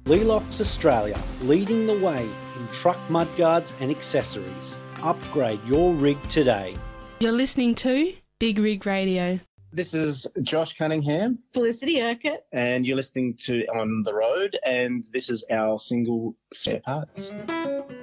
Lelox Australia, leading the way in truck mudguards and accessories. Upgrade your rig today. You're listening to Big Rig Radio. This is Josh Cunningham. Felicity Urquhart. And you're listening to On the Road, and this is our single Spare Parts.